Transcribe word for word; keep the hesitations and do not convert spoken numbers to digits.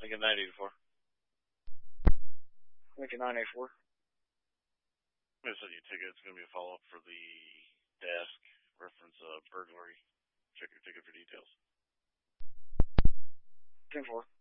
Lincoln nine eighty-four. Lincoln nine eighty-four. I'm going to send you a ticket. It's going to be a follow-up for the desk reference uh, burglary. Check your ticket for details. ten four.